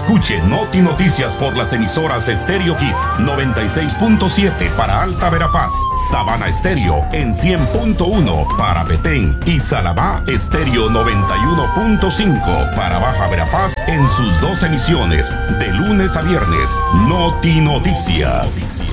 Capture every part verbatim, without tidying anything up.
Escuche Noti Noticias por las emisoras Stereo Hits noventa y seis punto siete para Alta Verapaz, Sabana Estéreo en cien punto uno para Petén y Salabá Estéreo noventa y uno punto cinco para Baja Verapaz en sus dos emisiones de lunes a viernes. Noti Noticias.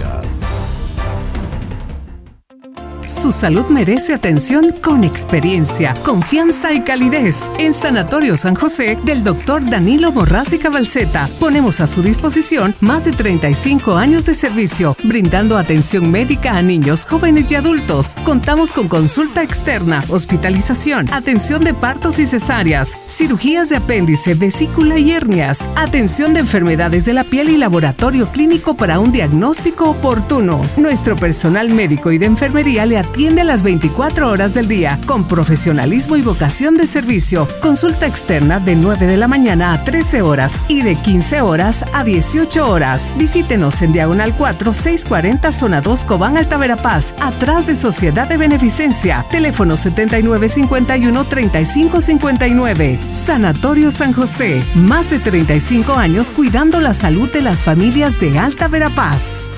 Su salud merece atención con experiencia, confianza y calidez. En Sanatorio San José del doctor Danilo Morraz y Cabalceta ponemos a su disposición más de treinta y cinco años de servicio, brindando atención médica a niños, jóvenes y adultos. Contamos con consulta externa, hospitalización, atención de partos y cesáreas, cirugías de apéndice, vesícula y hernias, atención de enfermedades de la piel y laboratorio clínico para un diagnóstico oportuno. Nuestro personal médico y de enfermería le atiende a las veinticuatro horas del día con profesionalismo y vocación de servicio. Consulta externa de nueve de la mañana a trece horas y de quince horas a dieciocho horas. Visítenos en Diagonal cuatro, seiscientos cuarenta, Zona dos, Cobán, Alta Verapaz, atrás de Sociedad de Beneficencia. Teléfono setenta y nueve cincuenta y uno, treinta y cinco cincuenta y nueve. Sanatorio San José. Más de treinta y cinco años cuidando la salud de las familias de Alta Verapaz.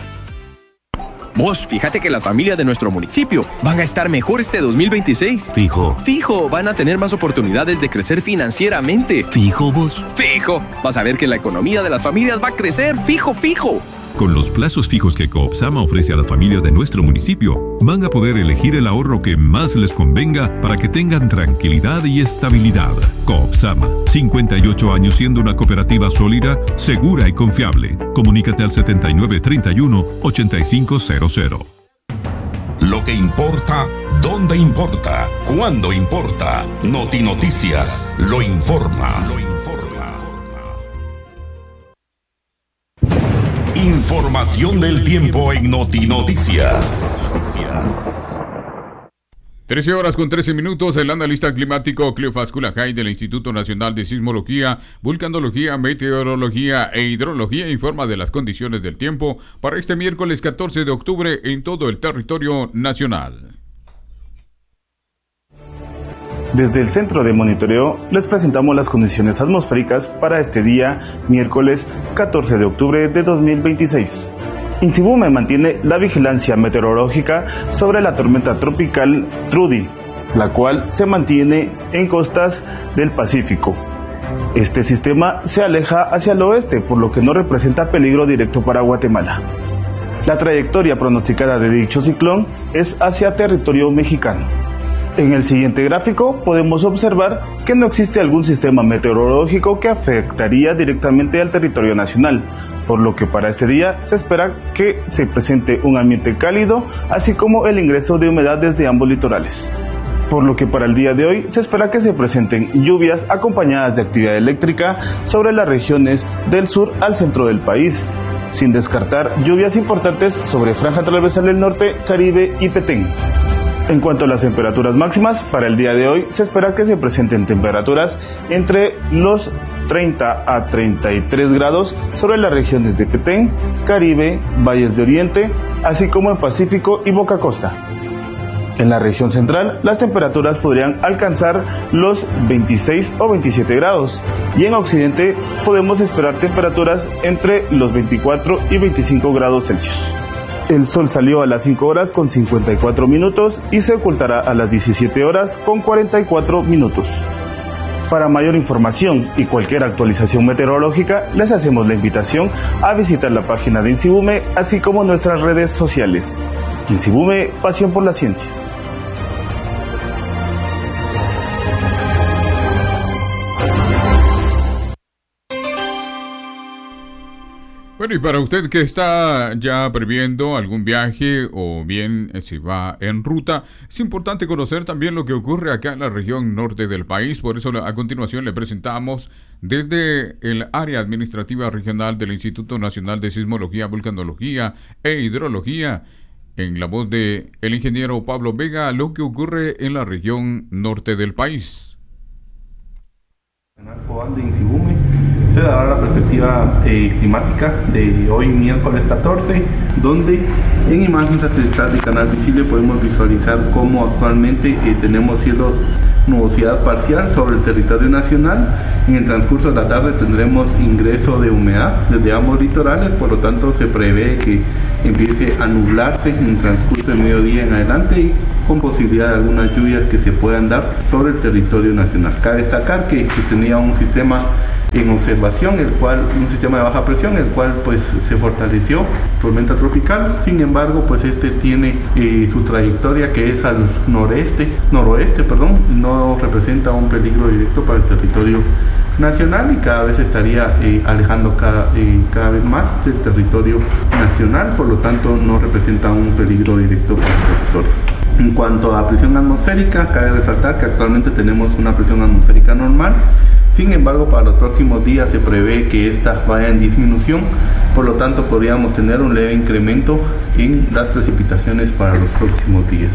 Vos, fíjate que las familias de nuestro municipio van a estar mejor este dos mil veintiséis. Fijo. Fijo, van a tener más oportunidades de crecer financieramente. Fijo, vos. Fijo, vas a ver que la economía de las familias va a crecer. Fijo, fijo. Con los plazos fijos que Coopsama ofrece a las familias de nuestro municipio, van a poder elegir el ahorro que más les convenga para que tengan tranquilidad y estabilidad. Coopsama, cincuenta y ocho años siendo una cooperativa sólida, segura y confiable. Comunícate al setenta y nueve treinta y uno, ochenta y cinco cero cero. Lo que importa, dónde importa, cuándo importa. Noti Noticias lo informa. Lo informa. Información del tiempo en Noti Noticias. trece horas con trece minutos. El analista climático Cleofás Culajay del Instituto Nacional de Sismología, Vulcanología, Meteorología e Hidrología informa de las condiciones del tiempo para este miércoles catorce de octubre en todo el territorio nacional. Desde el Centro de Monitoreo les presentamos las condiciones atmosféricas para este día, miércoles catorce de octubre de dos mil veintiséis. INSIBUME mantiene la vigilancia meteorológica sobre la tormenta tropical Trudy, la cual se mantiene en costas del Pacífico. Este sistema se aleja hacia el oeste, por lo que no representa peligro directo para Guatemala. La trayectoria pronosticada de dicho ciclón es hacia territorio mexicano. En el siguiente gráfico podemos observar que no existe algún sistema meteorológico que afectaría directamente al territorio nacional, por lo que para este día se espera que se presente un ambiente cálido, así como el ingreso de humedad desde ambos litorales. Por lo que para el día de hoy se espera que se presenten lluvias acompañadas de actividad eléctrica sobre las regiones del sur al centro del país, sin descartar lluvias importantes sobre franja transversal del norte, Caribe y Petén. En cuanto a las temperaturas máximas, para el día de hoy se espera que se presenten temperaturas entre los treinta a treinta y tres grados sobre las regiones de Petén, Caribe, Valles de Oriente, así como en Pacífico y Boca Costa. En la región central, las temperaturas podrían alcanzar los veintiséis o veintisiete grados, y en Occidente podemos esperar temperaturas entre los veinticuatro y veinticinco grados Celsius. El sol salió a las cinco horas con cincuenta y cuatro minutos y se ocultará a las diecisiete horas con cuarenta y cuatro minutos. Para mayor información y cualquier actualización meteorológica, les hacemos la invitación a visitar la página de INSIBUME, así como nuestras redes sociales. INSIBUME, pasión por la ciencia. Bueno, y para usted que está ya previendo algún viaje o bien si va en ruta, es importante conocer también lo que ocurre acá en la región norte del país. Por eso a continuación le presentamos desde el área administrativa regional del Instituto Nacional de Sismología, Vulcanología e Hidrología, en la voz de el ingeniero Pablo Vega, lo que ocurre en la región norte del país. De INSIBUME se dará la perspectiva eh, climática de hoy miércoles catorce, donde en imagen satelital de Canal Visible podemos visualizar cómo actualmente eh, tenemos cielos nubosidad parcial sobre el territorio nacional. En el transcurso de la tarde tendremos ingreso de humedad desde ambos litorales, por lo tanto se prevé que empiece a nublarse en el transcurso del mediodía en adelante y con posibilidad de algunas lluvias que se puedan dar sobre el territorio nacional. Cabe destacar que se tenía un sistema en observación, el cual, un sistema de baja presión, el cual pues se fortaleció, tormenta tropical. Sin embargo, pues este tiene eh, su trayectoria que es al noreste, noroeste, perdón, no representa un peligro directo para el territorio nacional y cada vez estaría eh, alejando cada, eh, cada vez más del territorio nacional, por lo tanto no representa un peligro directo para el territorio. En cuanto a presión atmosférica, cabe resaltar que actualmente tenemos una presión atmosférica normal. Sin embargo, para los próximos días se prevé que esta vaya en disminución, por lo tanto podríamos tener un leve incremento en las precipitaciones para los próximos días.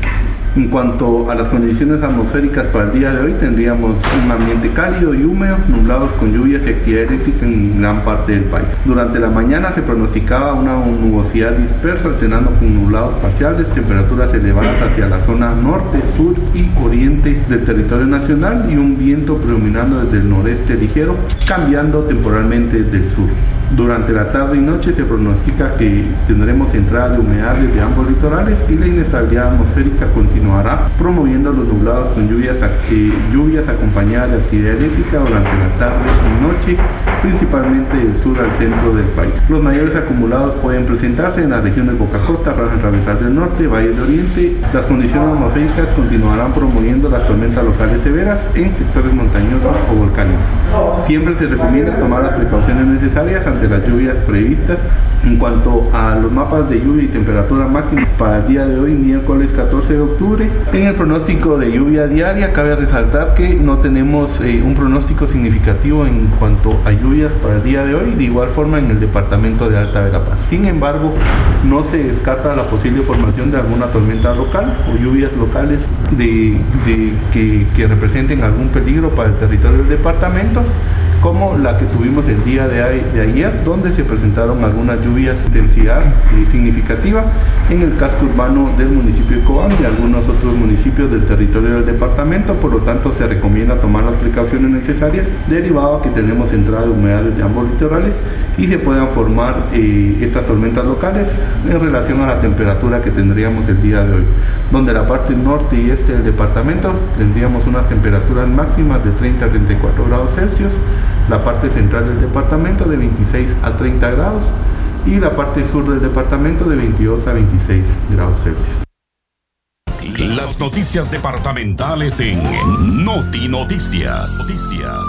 En cuanto a las condiciones atmosféricas para el día de hoy, tendríamos un ambiente cálido y húmedo, nublados con lluvias y actividad eléctrica en gran parte del país. Durante la mañana se pronosticaba una nubosidad dispersa, alternando con nublados parciales, temperaturas elevadas hacia la zona norte, sur y oriente del territorio nacional y un viento predominando desde el noreste ligero, cambiando temporalmente del sur. Durante la tarde y noche se pronostica que tendremos entrada de humedad desde ambos litorales y la inestabilidad atmosférica continuará promoviendo los nublados con lluvias, eh, lluvias acompañadas de actividad eléctrica durante la tarde y noche, principalmente del sur al centro del país. Los mayores acumulados pueden presentarse en las regiones Boca Costa, Franja Transversal del Norte, Valle de Oriente. Las condiciones atmosféricas continuarán promoviendo las tormentas locales severas en sectores montañosos o volcánicos. Siempre se recomienda tomar las precauciones necesarias de las lluvias previstas. En cuanto a los mapas de lluvia y temperatura máxima para el día de hoy, miércoles catorce de octubre, en el pronóstico de lluvia diaria cabe resaltar que no tenemos eh, un pronóstico significativo en cuanto a lluvias para el día de hoy, de igual forma en el departamento de Alta Verapaz. Sin embargo, no se descarta la posible formación de alguna tormenta local o lluvias locales de, de, que, que representen algún peligro para el territorio del departamento, como la que tuvimos el día de, de ayer, donde se presentaron algunas lluvias de intensidad eh, significativa en el casco urbano del municipio de Cobán y algunos otros municipios del territorio del departamento. Por lo tanto, se recomienda tomar las precauciones necesarias derivado a que tenemos entrada de humedades de ambos litorales y se puedan formar eh, estas tormentas locales en relación a la temperatura que tendríamos el día de hoy, donde la parte norte y este del departamento tendríamos unas temperaturas máximas de treinta a treinta y cuatro grados Celsius, la parte central del departamento de veintiséis a treinta grados y la parte sur del departamento de veintidós a veintiséis grados Celsius. Las noticias departamentales en Noti Noticias. Noticias.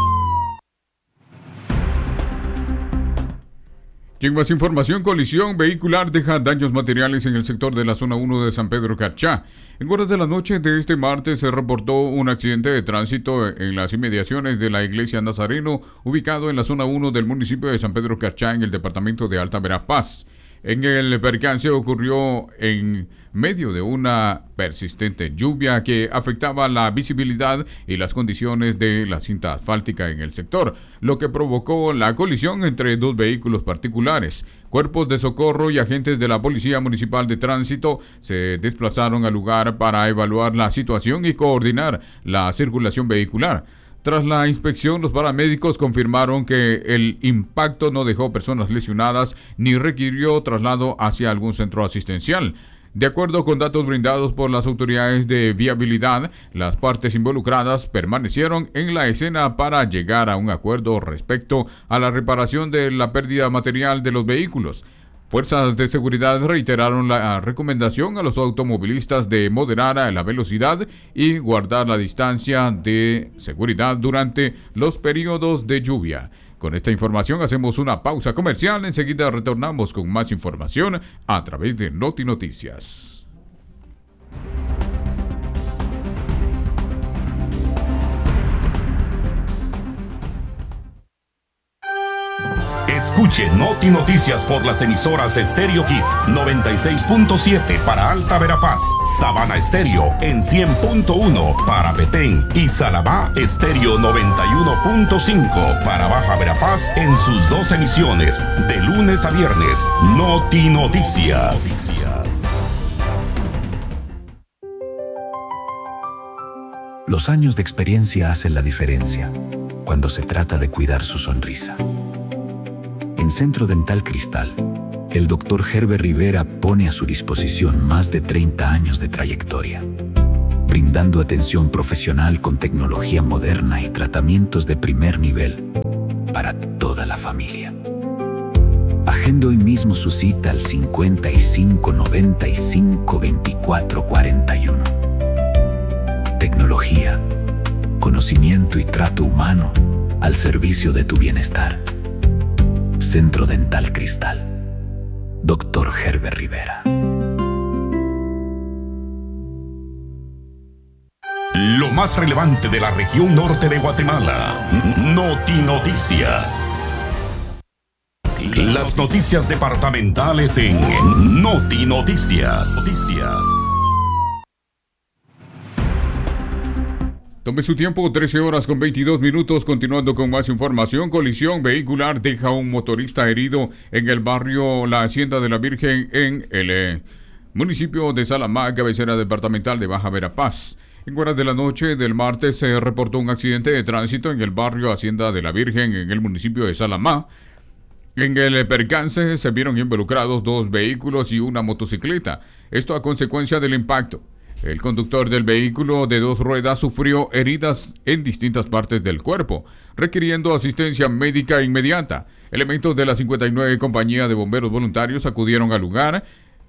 Y en más información, colisión vehicular deja daños materiales en el sector de la zona uno de San Pedro Carchá. En horas de la noche de este martes se reportó un accidente de tránsito en las inmediaciones de la iglesia Nazareno, ubicado en la zona uno del municipio de San Pedro Carchá, en el departamento de Alta Verapaz. En el percance ocurrió en medio de una persistente lluvia que afectaba la visibilidad y las condiciones de la cinta asfáltica en el sector, lo que provocó la colisión entre dos vehículos particulares. Cuerpos de socorro y agentes de la Policía Municipal de Tránsito se desplazaron al lugar para evaluar la situación y coordinar la circulación vehicular. Tras la inspección, los paramédicos confirmaron que el impacto no dejó personas lesionadas ni requirió traslado hacia algún centro asistencial. De acuerdo con datos brindados por las autoridades de viabilidad, las partes involucradas permanecieron en la escena para llegar a un acuerdo respecto a la reparación de la pérdida material de los vehículos. Fuerzas de seguridad reiteraron la recomendación a los automovilistas de moderar la velocidad y guardar la distancia de seguridad durante los periodos de lluvia. Con esta información hacemos una pausa comercial. Enseguida retornamos con más información a través de Noti Noticias. Escuche Noti Noticias por las emisoras Stereo Hits noventa y seis punto siete para Alta Verapaz, Sabana Estéreo en cien punto uno para Petén y Salabá Estéreo noventa y uno punto cinco para Baja Verapaz. Verapaz en sus dos emisiones, de lunes a viernes. Noti Noticias. Los años de experiencia hacen la diferencia cuando se trata de cuidar su sonrisa. En Centro Dental Cristal, el doctor Herbert Rivera pone a su disposición más de treinta años de trayectoria, brindando atención profesional con tecnología moderna y tratamientos de primer nivel para toda la familia. Agende hoy mismo su cita al cincuenta y cinco noventa y cinco veinticuatro cuarenta y uno. Tecnología, conocimiento y trato humano al servicio de tu bienestar. Centro Dental Cristal. doctor Herbert Rivera. Lo más relevante de la región norte de Guatemala. Noti Noticias. Las noticias departamentales en Noti Noticias. Noticias. Tome su tiempo, trece horas con veintidós minutos, continuando con más información. Colisión vehicular deja a un motorista herido en el barrio La Hacienda de la Virgen en el eh, municipio de Salamá, cabecera departamental de Baja Verapaz. En horas de la noche del martes se reportó un accidente de tránsito en el barrio Hacienda de la Virgen en el municipio de Salamá. En el percance se vieron involucrados dos vehículos y una motocicleta, esto a consecuencia del impacto. El conductor del vehículo de dos ruedas sufrió heridas en distintas partes del cuerpo, requiriendo asistencia médica inmediata. Elementos de la cincuenta y nueve Compañía de Bomberos Voluntarios acudieron al lugar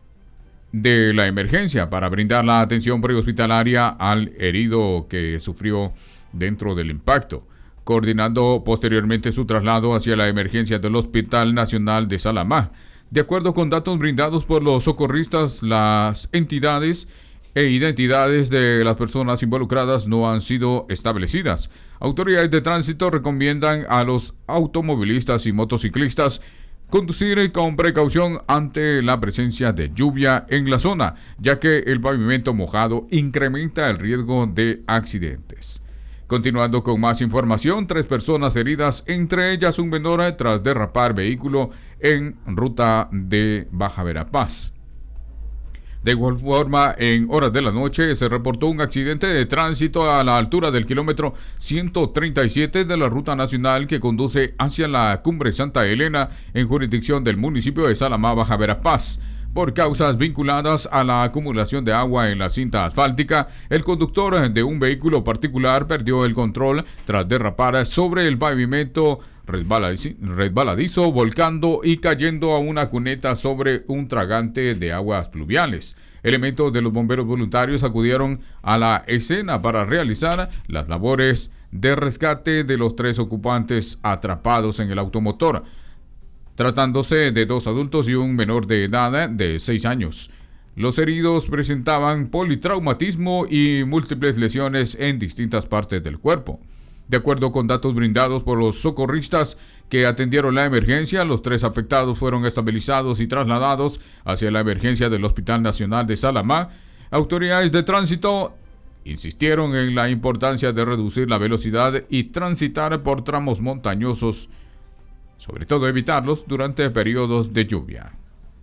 de la emergencia para brindar la atención prehospitalaria al herido que sufrió dentro del impacto, coordinando posteriormente su traslado hacia la emergencia del Hospital Nacional de Salamá. De acuerdo con datos brindados por los socorristas, las entidades e identidades de las personas involucradas no han sido establecidas. Autoridades de tránsito recomiendan a los automovilistas y motociclistas conducir con precaución ante la presencia de lluvia en la zona, ya que el pavimento mojado incrementa el riesgo de accidentes. Continuando con más información, tres personas heridas, entre ellas un menor tras derrapar vehículo en ruta de Baja Verapaz. De igual forma, en horas de la noche se reportó un accidente de tránsito a la altura del kilómetro ciento treinta y siete de la ruta nacional que conduce hacia la cumbre Santa Elena en jurisdicción del municipio de Salamá, Baja Verapaz. Por causas vinculadas a la acumulación de agua en la cinta asfáltica, el conductor de un vehículo particular perdió el control tras derrapar sobre el pavimento resbaladizo, volcando y cayendo a una cuneta sobre un tragante de aguas pluviales. Elementos de los bomberos voluntarios acudieron a la escena para realizar las labores de rescate de los tres ocupantes atrapados en el automotor, tratándose de dos adultos y un menor de edad de seis años. Los heridos presentaban politraumatismo y múltiples lesiones en distintas partes del cuerpo. De acuerdo con datos brindados por los socorristas que atendieron la emergencia, los tres afectados fueron estabilizados y trasladados hacia la emergencia del Hospital Nacional de Salamá. Autoridades de tránsito insistieron en la importancia de reducir la velocidad y transitar por tramos montañosos, sobre todo evitarlos durante periodos de lluvia.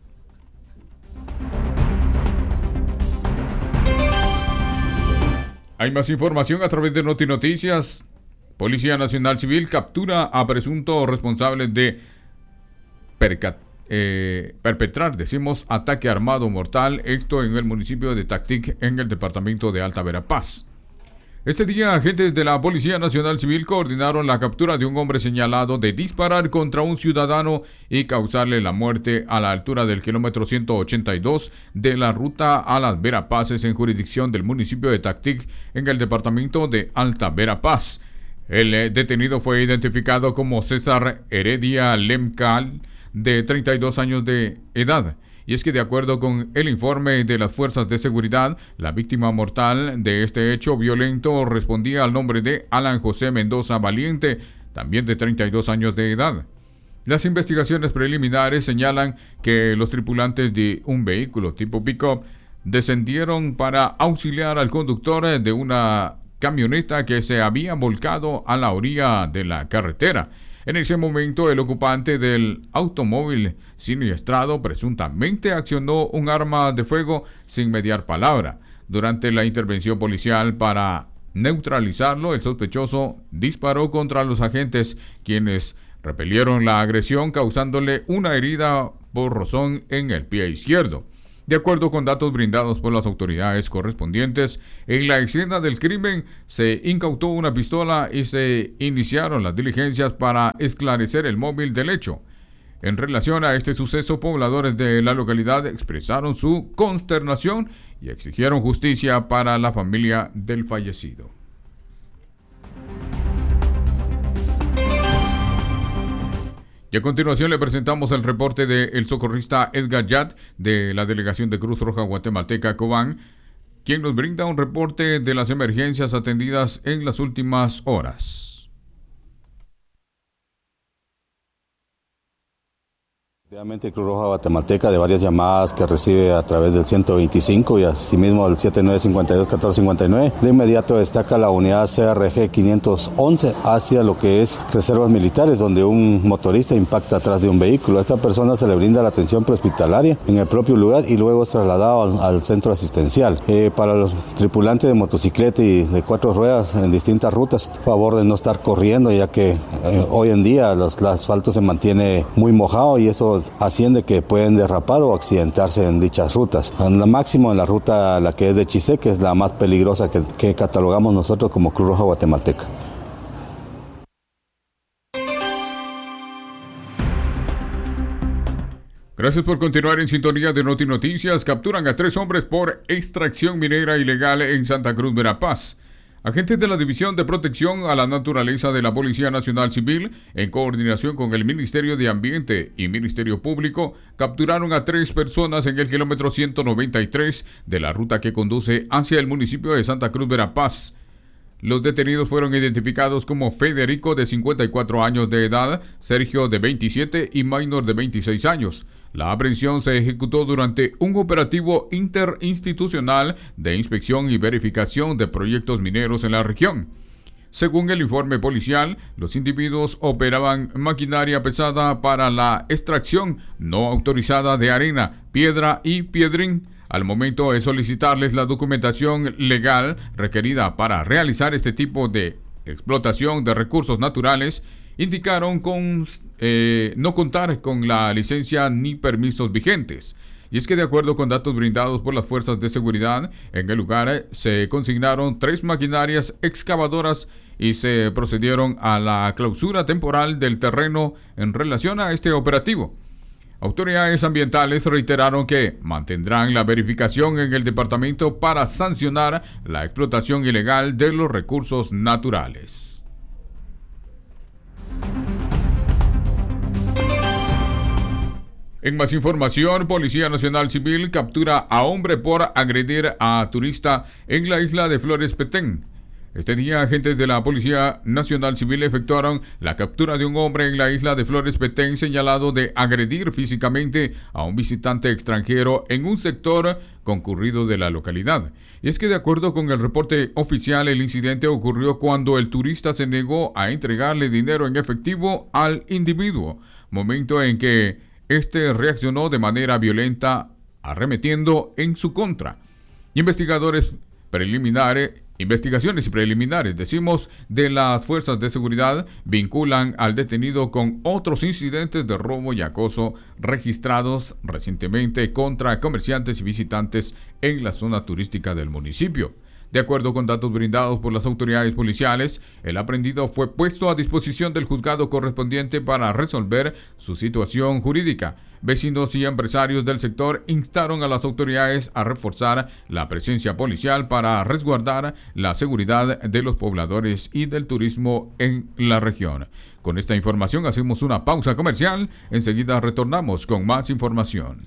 Hay más información a través de Noti Noticias. Policía Nacional Civil captura a presunto responsable de perca, eh, perpetrar, decimos, ataque armado mortal, esto en el municipio de Tactic, en el departamento de Alta Verapaz. Este día, agentes de la Policía Nacional Civil coordinaron la captura de un hombre señalado de disparar contra un ciudadano y causarle la muerte a la altura del kilómetro ciento ochenta y dos de la ruta a las Verapaces en jurisdicción del municipio de Tactic, en el departamento de Alta Verapaz. El detenido fue identificado como César Heredia Lemcal, de treinta y dos años de edad. Y es que de acuerdo con el informe de las fuerzas de seguridad, la víctima mortal de este hecho violento respondía al nombre de Alan José Mendoza Valiente, también de treinta y dos años de edad. Las investigaciones preliminares señalan que los tripulantes de un vehículo tipo pick-up descendieron para auxiliar al conductor de una camioneta que se había volcado a la orilla de la carretera. En ese momento, el ocupante del automóvil siniestrado presuntamente accionó un arma de fuego sin mediar palabra. Durante la intervención policial para neutralizarlo, el sospechoso disparó contra los agentes, quienes repelieron la agresión causándole una herida por rozón en el pie izquierdo. De acuerdo con datos brindados por las autoridades correspondientes, en la escena del crimen se incautó una pistola y se iniciaron las diligencias para esclarecer el móvil del hecho. En relación a este suceso, pobladores de la localidad expresaron su consternación y exigieron justicia para la familia del fallecido. Y a continuación le presentamos el reporte del socorrista Edgar Yat de la Delegación de Cruz Roja Guatemalteca Cobán, quien nos brinda un reporte de las emergencias atendidas en las últimas horas. Efectivamente, Cruz Roja Guatemalteca, de varias llamadas que recibe a través del ciento veinticinco y asimismo del siete nueve cinco dos, uno cuatro cinco nueve, de inmediato destaca la unidad C R G quinientos once hacia lo que es reservas militares, donde un motorista impacta atrás de un vehículo. A esta persona se le brinda la atención prehospitalaria en el propio lugar y luego es trasladado al, al centro asistencial. Eh, para los tripulantes de motocicleta y de cuatro ruedas en distintas rutas, favor de no estar corriendo, ya que eh, hoy en día los, el asfalto se mantiene muy mojado y eso asciende que pueden derrapar o accidentarse en dichas rutas. En la máximo en la ruta, la que es de Chisé, que es la más peligrosa que, que catalogamos nosotros como Cruz Roja Guatemalteca. Gracias por continuar en sintonía de Noti Noticias. Capturan a tres hombres por extracción minera ilegal en Santa Cruz, Verapaz. Agentes de la División de Protección a la Naturaleza de la Policía Nacional Civil, en coordinación con el Ministerio de Ambiente y Ministerio Público, capturaron a tres personas en el kilómetro ciento noventa y tres de la ruta que conduce hacia el municipio de Santa Cruz, Verapaz. Los detenidos fueron identificados como Federico, de cincuenta y cuatro años de edad, Sergio, de veintisiete y Maynor, de veintiséis años. La aprehensión se ejecutó durante un operativo interinstitucional de inspección y verificación de proyectos mineros en la región. Según el informe policial, los individuos operaban maquinaria pesada para la extracción no autorizada de arena, piedra y piedrín. Al momento de solicitarles la documentación legal requerida para realizar este tipo de explotación de recursos naturales, indicaron con, eh, no contar con la licencia ni permisos vigentes. Y es que de acuerdo con datos brindados por las fuerzas de seguridad, en el lugar se consignaron tres maquinarias excavadoras y se procedieron a la clausura temporal del terreno en relación a este operativo. Autoridades ambientales reiteraron que mantendrán la verificación en el departamento para sancionar la explotación ilegal de los recursos naturales. En más información, Policía Nacional Civil captura a hombre por agredir a turista en la isla de Flores Petén. Este día, agentes de la Policía Nacional Civil efectuaron la captura de un hombre en la isla de Flores Petén señalado de agredir físicamente a un visitante extranjero en un sector concurrido de la localidad. Y es que de acuerdo con el reporte oficial, el incidente ocurrió cuando el turista se negó a entregarle dinero en efectivo al individuo, momento en que este reaccionó de manera violenta, arremetiendo en su contra. Investigadores preliminares, investigaciones preliminares, decimos, de las fuerzas de seguridad vinculan al detenido con otros incidentes de robo y acoso registrados recientemente contra comerciantes y visitantes en la zona turística del municipio. De acuerdo con datos brindados por las autoridades policiales, el aprehendido fue puesto a disposición del juzgado correspondiente para resolver su situación jurídica. Vecinos y empresarios del sector instaron a las autoridades a reforzar la presencia policial para resguardar la seguridad de los pobladores y del turismo en la región. Con esta información hacemos una pausa comercial. Enseguida retornamos con más información.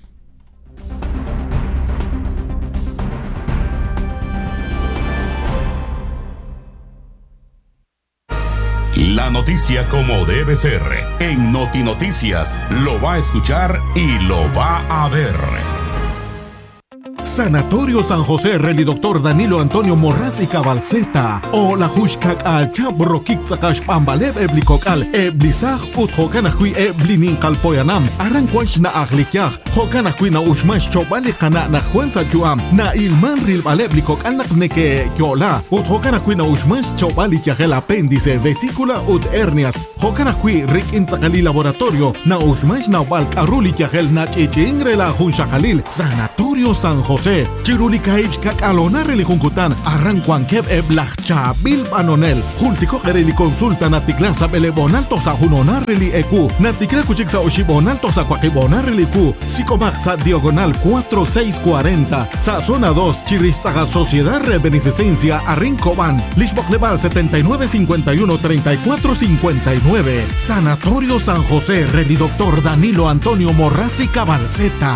La noticia como debe ser. En Noti Noticias lo va a escuchar y lo va a ver. Sanatorio San José, Reli Doctor Danilo Antonio Morrasi Cabalceta. O la Hushkak al Chabro Kikzakash Pambalev Eblikok al Eblisaj Ut Hokanakui Eblinin Kalpoyanam. Arranquanch na Ahlikyaj. Hokanakui na Ushmash Chobali Kana na Juanza Yuam. Na Ilman Ril Baleblikok al Nakneke Kyola. Ut Hokanakui na Ushmash Chobali Kyajel apéndice, vesícula ut hernias. Hokanakui Rik Inzakali Laboratorio. Na Ushmash na Balk Aruli Kyajel na Chichingre la Hunshakalil. Sanatorio San José. Chiruli Kaibch Kakalona Relikunkutan. Arranquan Keb Eblachcha Bil Banonel. Jultico Reli Consulta Natiklanza Belebonal Tosa Junonar Reli Eku. Natikla Kuchiksa Oshibonal Tosa Kwakibonal Reli Ku. Psicomaxa Diagonal cuatro seis cuarenta. Sa Zona dos Chirizaga Sociedad de Beneficencia Arrincoban. Lishbok Leval setenta y nueve cincuenta y uno treinta y cuatro cincuenta y nueve. Sanatorio San José, Reli Doctor Danilo Antonio Morrasi Cabalceta.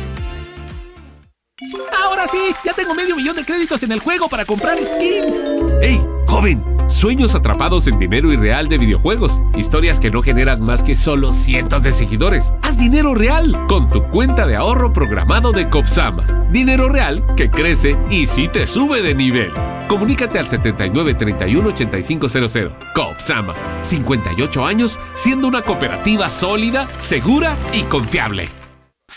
Ahora sí, ya tengo medio millón de créditos en el juego para comprar skins. ¡Ey, joven! Sueños atrapados en dinero irreal de videojuegos. Historias que no generan más que solo cientos de seguidores. Haz dinero real con tu cuenta de ahorro programado de Copsama. Dinero real que crece y sí te sube de nivel. Comunícate al setenta y nueve treinta y uno ochenta y cinco cero cero. Copsama. cincuenta y ocho años siendo una cooperativa sólida, segura y confiable.